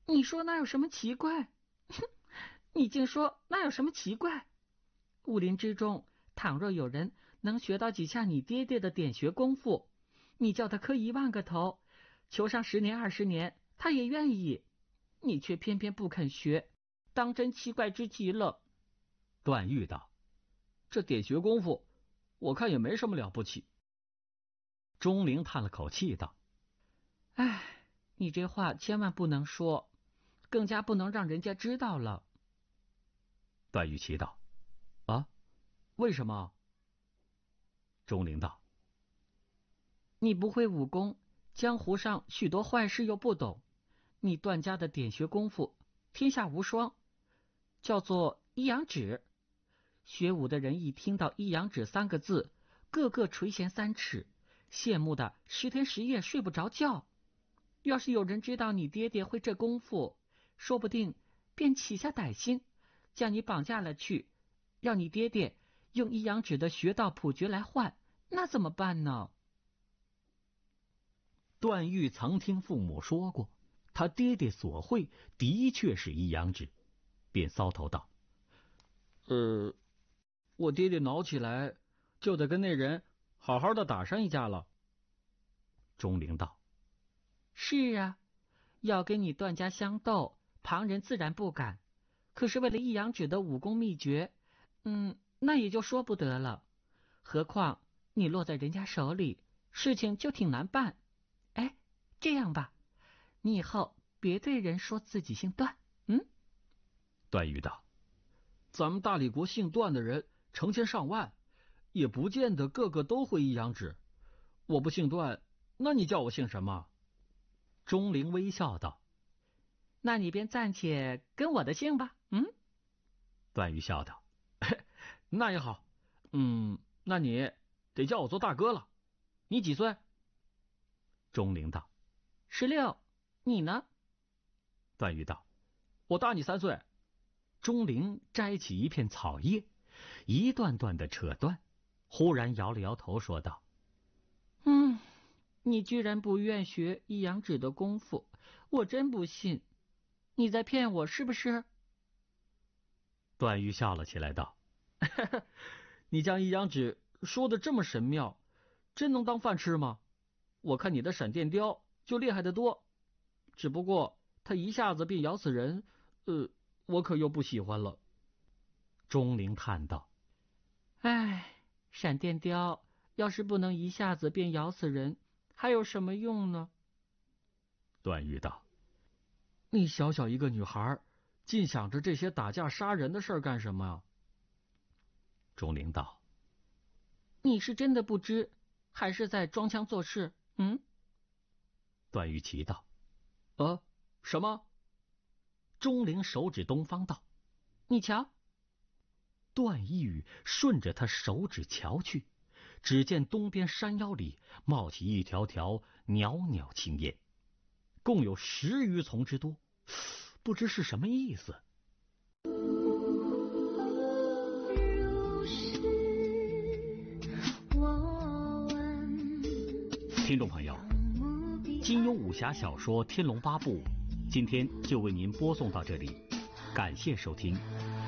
你说那有什么奇怪？哼，你竟说那有什么奇怪？武林之中，倘若有人能学到几下你爹爹的点穴功夫，你叫他磕10000个头，求上10年20年，他也愿意。你却偏偏不肯学，当真奇怪之极了。 段誉道：这点穴功夫，我看也没什么了不起。钟灵叹了口气道： 唉，你这话千万不能说，更加不能让人家知道了。 段誉奇道：啊，为什么？钟灵道： 你不会武功，江湖上许多坏事又不懂，你段家的点穴功夫天下无双，叫做一阳指。学武的人一听到一阳指3个字，个个垂涎3尺，羡慕的10天10夜睡不着觉。要是有人知道你爹爹会这功夫，说不定便起下歹心，将你绑架了去，要你爹爹用一阳指的穴道谱诀来换，那怎么办呢？ 段誉曾听父母说过，他爹爹所会的确是一阳指，便搔头道：我爹爹恼起来，就得跟那人好好的打上一架了。钟灵道： 是啊，要跟你段家相斗，旁人自然不敢，可是为了一阳指的武功秘诀，那也就说不得了。何况你落在人家手里，事情就挺难办。哎，这样吧，你以后别对人说自己姓段。 段誉道：咱们大理国姓段的人成千上万，也不见得个个都会一阳指。我不姓段，那你叫我姓什么？钟灵微笑道： 那你便暂且跟我的姓吧。 段誉笑道：那也好。那你得叫我做大哥了。你几岁？钟灵道 ：16。你呢？ 段誉道：我大你3岁。钟灵摘起一片草叶，一段段的扯断，忽然摇了摇头说道： 你居然不愿学一阳指的功夫，我真不信。你在骗我是不是？ 段誉笑了起来道：你将一阳指说的这么神妙，真能当饭吃吗？我看你的闪电雕就厉害得多，只不过他一下子便咬死人，我可又不喜欢了。钟灵叹道： 唉，闪电雕要是不能一下子便咬死人，还有什么用呢？ 段誉道：你小小一个女孩，尽想着这些打架杀人的事儿干什么呀？钟灵道： 你是真的不知，还是在装腔作势？ 段誉奇道：什么？钟灵手指东方道： 你瞧。 段誉顺着他手指瞧去，只见东边山腰里冒起一条条袅袅青烟，共有10余丛之多，不知是什么意思。听众朋友，金庸武侠小说《天龙八部》今天就为您播送到这里，感谢收听。